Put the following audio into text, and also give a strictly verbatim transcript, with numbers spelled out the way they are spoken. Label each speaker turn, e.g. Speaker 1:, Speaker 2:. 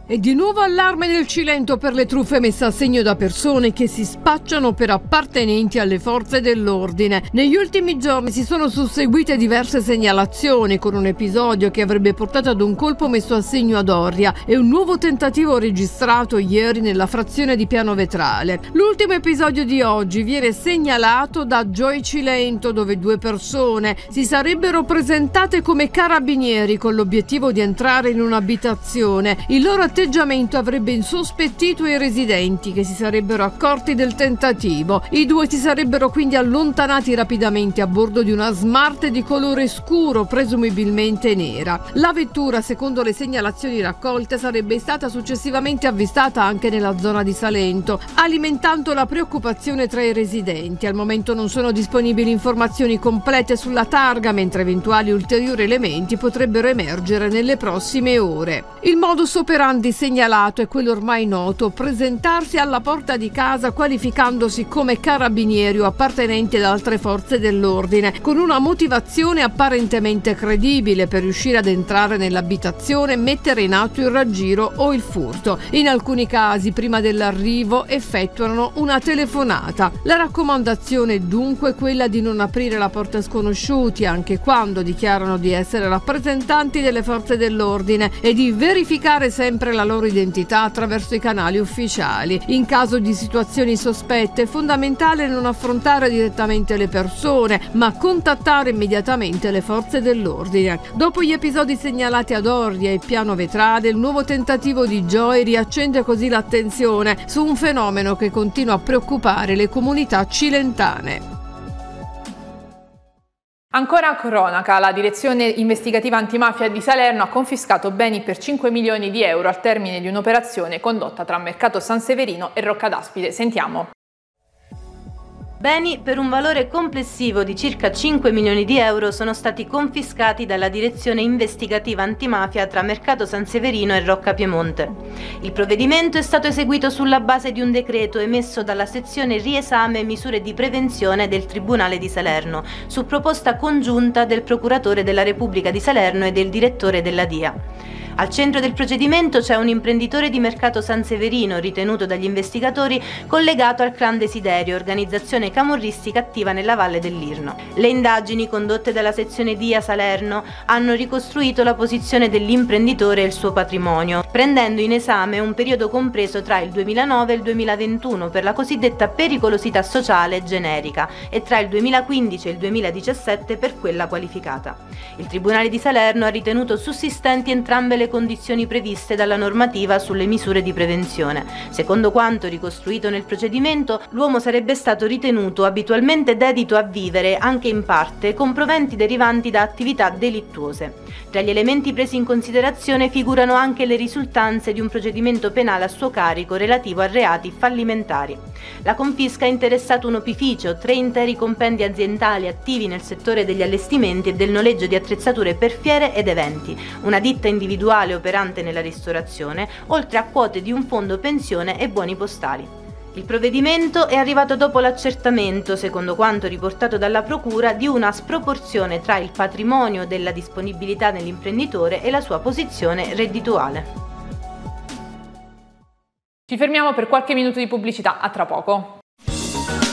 Speaker 1: E di nuovo allarme nel Cilento per le truffe messe a segno da persone che si spacciano per appartenenti alle forze dell'ordine. Negli ultimi giorni si sono susseguite diverse segnalazioni, con un episodio che avrebbe portato ad un colpo messo a segno ad Oria e un nuovo tentativo registrato ieri nella frazione di Pianovetrale. L'ultimo episodio di oggi viene segnalato da Gioia Cilento, dove due persone si sarebbero presentate come carabinieri con l'obiettivo di entrare in un'abitazione. Il loro atteggiamento avrebbe insospettito i residenti, che si sarebbero accorti del tentativo. I due si sarebbero quindi allontanati rapidamente a bordo di una Smart di colore scuro, presumibilmente nera. La vettura, secondo le segnalazioni raccolte, sarebbe stata successivamente avvistata anche nella zona di Salento, alimentando la preoccupazione tra i residenti. Al momento non sono disponibili informazioni complete sulla targa, mentre eventuali ulteriori elementi potrebbero emergere nelle prossime ore. Il modus operandi segnalato è quello ormai noto: presentarsi alla porta di casa qualificandosi come carabinieri o appartenenti ad altre forze dell'ordine, con una motivazione apparentemente credibile per riuscire ad entrare nell'abitazione, mettere in atto il raggiro o il furto. In alcuni casi, prima dell'arrivo, effettuano una telefonata. La raccomandazione è dunque quella di non aprire la porta a sconosciuti, anche quando dichiarano di essere rappresentanti delle forze dell'ordine, e di verificare sempre la loro identità attraverso i canali ufficiali. In caso di situazioni sospette è fondamentale non affrontare direttamente le persone, ma contattare immediatamente le forze dell'ordine. Dopo gli episodi segnalati ad Oria e Pianovetrale, il nuovo tentativo di Gioia riaccende così l'attenzione su un fenomeno che continua a preoccupare le comunità cilentane.
Speaker 2: Ancora a cronaca, la direzione investigativa antimafia di Salerno ha confiscato beni per cinque milioni di euro al termine di un'operazione condotta tra Mercato San Severino e Rocca d'Aspide. Sentiamo.
Speaker 3: Beni per un valore complessivo di circa cinque milioni di euro sono stati confiscati dalla direzione investigativa antimafia tra Mercato San Severino e Rocca Piemonte. Il provvedimento è stato eseguito sulla base di un decreto emesso dalla sezione riesame e misure di prevenzione del Tribunale di Salerno, su proposta congiunta del procuratore della Repubblica di Salerno e del direttore della D I A. Al centro del procedimento c'è un imprenditore di Mercato San Severino, ritenuto dagli investigatori collegato al Clan Desiderio, organizzazione camorristica attiva nella Valle dell'Irno. Le indagini condotte dalla sezione D I A Salerno hanno ricostruito la posizione dell'imprenditore e il suo patrimonio, prendendo in esame un periodo compreso tra il duemilanove e il duemilaventuno per la cosiddetta pericolosità sociale generica e tra il duemilaquindici e il duemiladiciassette per quella qualificata. Il Tribunale di Salerno ha ritenuto sussistenti entrambe le condizioni previste dalla normativa sulle misure di prevenzione. Secondo quanto ricostruito nel procedimento, l'uomo sarebbe stato ritenuto abitualmente dedito a vivere, anche in parte, con proventi derivanti da attività delittuose. Tra gli elementi presi in considerazione figurano anche le risultanze di un procedimento penale a suo carico relativo a reati fallimentari. La confisca ha interessato un opificio, tre interi compendi aziendali attivi nel settore degli allestimenti e del noleggio di attrezzature per fiere ed eventi, una ditta individuale operante nella ristorazione, oltre a quote di un fondo pensione e buoni postali. Il provvedimento è arrivato dopo l'accertamento, secondo quanto riportato dalla Procura, di una sproporzione tra il patrimonio della disponibilità dell'imprenditore e la sua posizione reddituale.
Speaker 2: Ci fermiamo per qualche minuto di pubblicità, a tra poco.